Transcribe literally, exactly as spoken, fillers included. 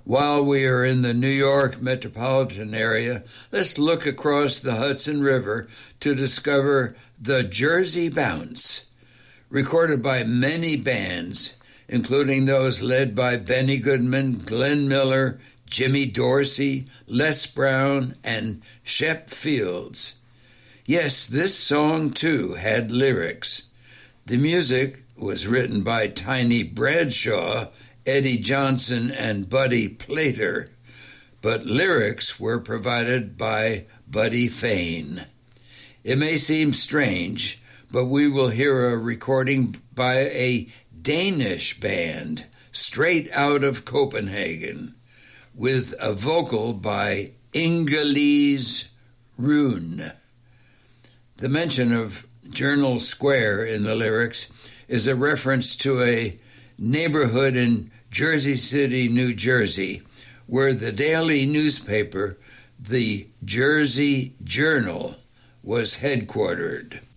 While we are in the New York metropolitan area, let's look across the Hudson River to discover the Jersey Bounce, recorded by many bands, including those led by Benny Goodman, Glenn Miller, Jimmy Dorsey, Les Brown, and Shep Fields. Yes, this song, too, had lyrics. The music was written by Tiny Bradshaw, Eddie Johnson, and Buddy Plater, but lyrics were provided by Buddy Fane. It may seem strange, but we will hear a recording by a Danish band straight out of Copenhagen, with a vocal by Inge-Lise Rune. The mention of Journal Square in the lyrics is a reference to a neighborhood in Jersey City, New Jersey, where the daily newspaper, the Jersey Journal, was headquartered.